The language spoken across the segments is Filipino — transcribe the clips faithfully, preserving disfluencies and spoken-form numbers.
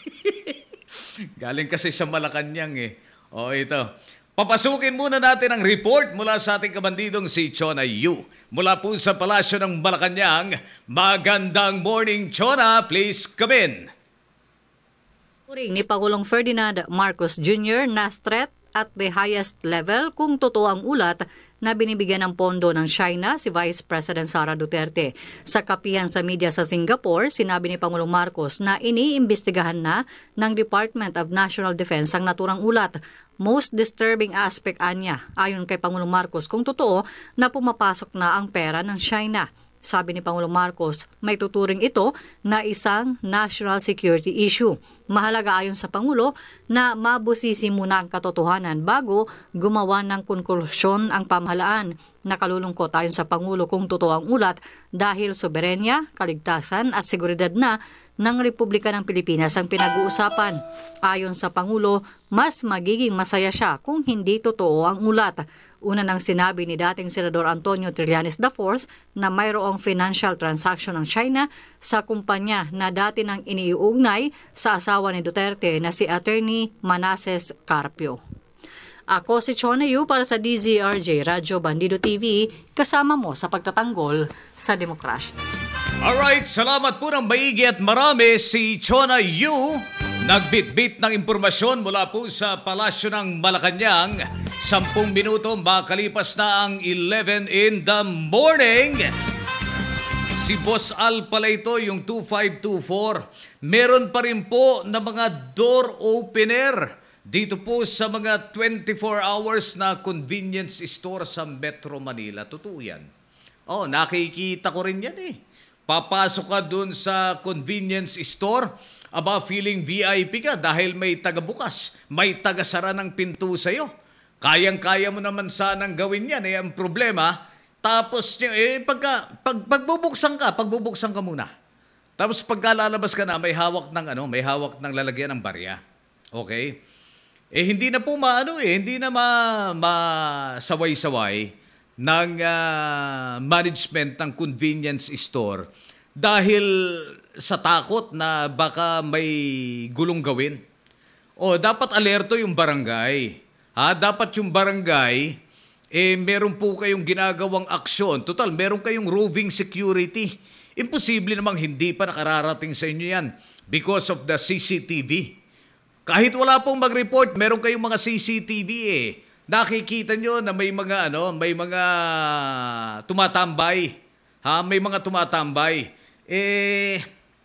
Galing kasi sa Malacanang eh. O ito. Papasukin muna natin ang report mula sa ating kabandidong si Chona Yu. Mula po sa palasyo ng Malacanang. Magandang morning, Chona. Please come in. Ni Pangulong Ferdinand Marcos Junior na threat at the highest level kung totoo ang ulat na binibigyan ng pondo ng China si Vice President Sara Duterte. Sa kapihan sa media sa Singapore, sinabi ni Pangulong Marcos na iniimbestigahan na ng Department of National Defense ang naturang ulat. Most disturbing aspect anya, ayon kay Pangulong Marcos, kung totoo na pumapasok na ang pera ng China. Sabi ni Pangulong Marcos, may tuturing ito na isang national security issue. Mahalaga ayon sa Pangulo na mabusisi muna ang katotohanan bago gumawa ng konklusyon ang pamahalaan. Nakalulungkot ayon sa Pangulo kung totoo ang ulat dahil soberenya, kaligtasan at seguridad na ng Republika ng Pilipinas ang pinag-uusapan. Ayon sa Pangulo, mas magiging masaya siya kung hindi totoo ang ulat. Una nang sinabi ni dating Senador Antonio Trillanes the fourth na mayroong financial transaction ng China sa kumpanya na dati nang iniuugnay sa asawa ni Duterte na si Attorney Manases Carpio. Ako si Chona Yu para sa D Z R J Radyo Bandido T V, kasama mo sa pagtatanggol sa demokrasya. Alright, salamat po ng maigi at marami si Chona Yu. Nagbitbit ng impormasyon mula po sa palasyo ng Malacanang. Sampung minuto makalipas na ang eleven in the morning. Si Boss Al pala ito, yung two five two four. Meron pa rin po na mga door opener dito po sa mga twenty-four hours na convenience store sa Metro Manila. Totoo yan. Oh, nakikita ko rin yan eh. Papasok ka dun sa convenience store, aba feeling V I P ka dahil may tagabukas, may tagasara ng pinto sa'yo. Kayang-kaya mo naman sanang gawin yan. Eh, ang problema, tapos eh, pagka, pag, pagbubuksan ka, pagbubuksan ka muna. Tapos pagka lalabas ka na, may hawak ng ano, may hawak ng lalagyan ng barya. Okay? Eh hindi na po maano eh, hindi na ma, masaway-saway ng uh, management ng convenience store dahil sa takot na baka may gulong gawin. O dapat alerto yung barangay. Ha, dapat yung barangay eh meron po kayong ginagawang aksyon. Total, meron kayong roving security. Imposible namang hindi pa nakararating sa inyo yan because of the C C T V. Kahit wala pong mag-report, meron kayong mga C C T V eh. Nakikita nyo na may mga ano, may mga tumatambay. Ha, may mga tumatambay. Eh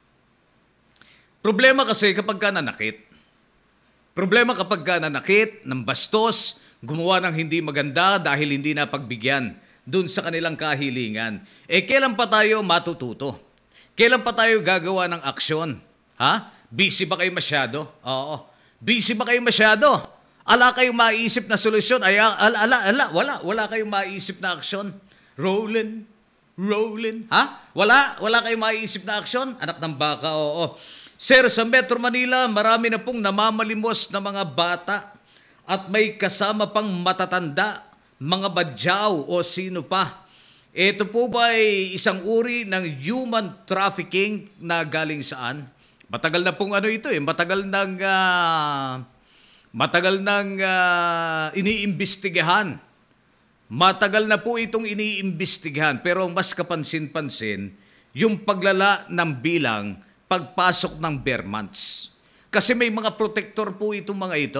problema kasi kapag ka nanakit. Problema kapag ka nanakit ng bastos, gumawa ng hindi maganda dahil hindi napagbigyan dun sa kanilang kahilingan. Eh kailan pa tayo matututo? Kailan pa tayo gagawa ng aksyon? Ha? Busy ba kayo masyado? Oo. Busy ba kayo masyado? Ala kayong maisip na solusyon? Ay, ala, ala, ala, wala. Wala kayong maisip na aksyon? Rolling, rolling. Ha? Wala? Wala kayong maisip na aksyon? Anak ng baka, oo. Sir, sa Metro Manila, marami na pong namamalimos na mga bata at may kasama pang matatanda, mga badyaw o sino pa. Ito po ba ay isang uri ng human trafficking na galing saan? Matagal na pong ano ito eh, matagal nang uh, matagal nang uh, iniimbestigahan. Matagal na po itong iniimbestigahan, pero mas kapansin-pansin yung paglala ng bilang pagpasok ng bare months. Kasi may mga protector po itong mga ito.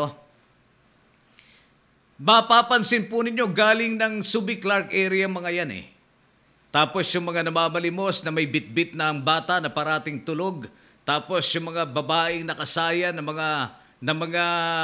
Mapapansin po ninyo, galing ng Subic Clark area mga yan eh. Tapos yung mga namamalimos na may bit-bit na ang bata na parating tulog. Tapos yung mga babaeng nakasaya na mga, na mga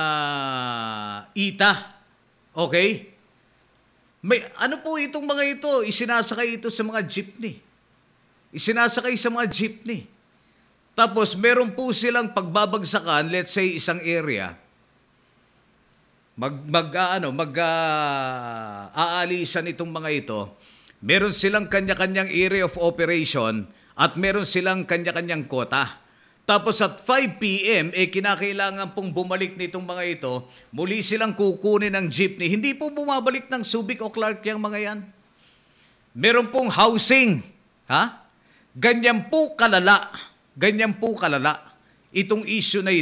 ita. Okay? May, ano po itong mga ito? Isinasakay ito sa mga jeepney. Isinasakay sa mga jeepney. Tapos meron po silang pagbabagsakan, let's say isang area, mag mag uh, ano, mag uh, aalisan itong mga ito. Meron silang kanya-kanyang area of operation at meron silang kanya-kanyang kota. Tapos at five p.m. eh kinakailangan pong bumalik nitong mga ito, muli silang kukunin ng jeepney. Hindi po bumabalik ng Subic o Clark yung mga yan. Meron pong housing, ha? Ganyan po kalala. Ganyan po kalala itong issue na ito.